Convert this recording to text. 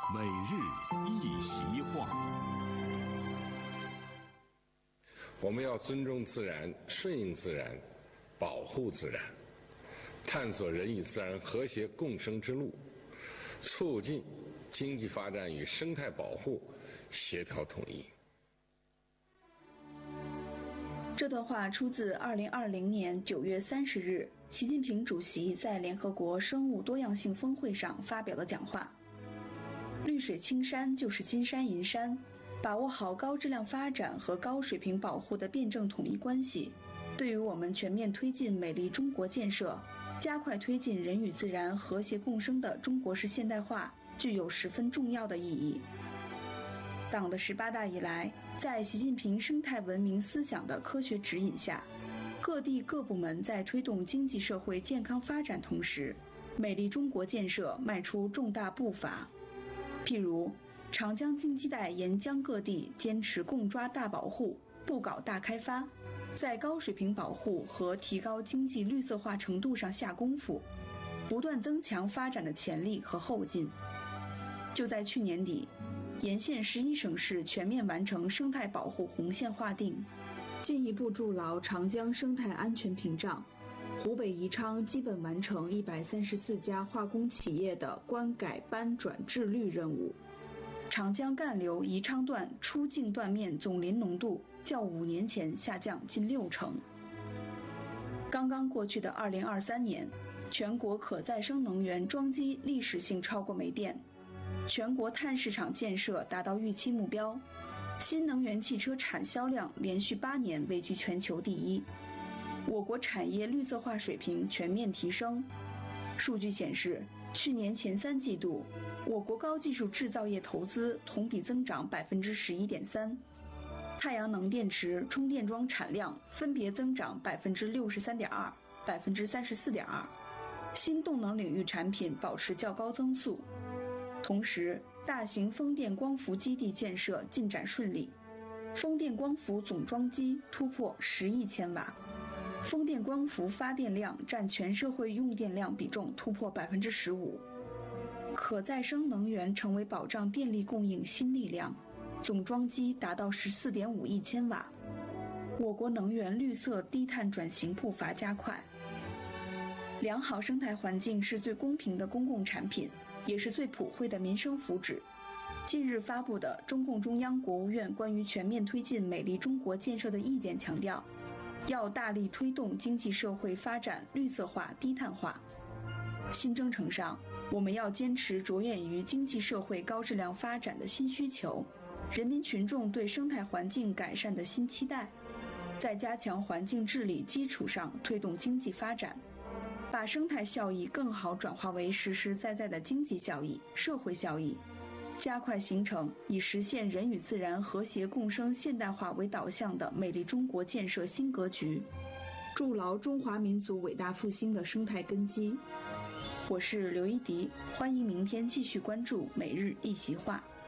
每日一席话。 我们要尊重自然，顺应自然，保护自然，探索人与自然和谐共生之路，促进经济发展与生态保护协调统一。 这段话出自2020年9月30日，习近平主席在联合国生物多样性峰会上发表的讲话。绿水青山就是金山银山，把握好高质量发展和高水平保护的辩证统一关系，对于我们全面推进美丽中国建设，加快推进人与自然和谐共生的中国式现代化，具有十分重要的意义。党的18大以来，在习近平生态文明思想的科学指引下，各地各部门在推动经济社会健康发展同时，美丽中国建设迈出重大步伐。譬如长江经济带沿江各地坚持共抓大保护，不搞大开发，在高水平保护和提高经济绿色化程度上下功夫，不断增强发展的潜力和后劲。就在去年底，沿线11省市全面完成生态保护红线划定，进一步筑牢长江生态安全屏障。湖北宜昌基本完成134家化工企业的关改搬转治绿任务。长江干流宜昌段出境断面总磷浓度较5年前下降近60%。刚刚过去的2023年，全国可再生能源装机历史性超过煤电，全国碳市场建设达到预期目标，新能源汽车产销量连续8年位居全球第一，我国产业绿色化水平全面提升。数据显示，去年前3季度，我国高技术制造业投资同比增长11.3%，太阳能电池充电桩产量分别增长63.2%、34.2%，新动能领域产品保持较高增速。同时，大型风电光伏基地建设进展顺利，风电光伏总装机突破10亿千瓦，风电光伏发电量占全社会用电量比重突破15%，可再生能源成为保障电力供应新力量，总装机达到14.5亿千瓦。我国能源绿色低碳转型步伐加快。良好生态环境是最公平的公共产品，也是最普惠的民生福祉。近日发布的中共中央、国务院关于全面推进美丽中国建设的意见强调，要大力推动经济社会发展绿色化、低碳化。新征程上，我们要坚持着眼于经济社会高质量发展的新需求，人民群众对生态环境改善的新期待，在加强环境治理基础上推动经济发展，把生态效益更好转化为实实在在的经济效益、社会效益，加快形成以实现人与自然和谐共生现代化为导向的美丽中国建设新格局，筑牢中华民族伟大复兴的生态根基。我是刘一迪，欢迎明天继续关注每日一席话。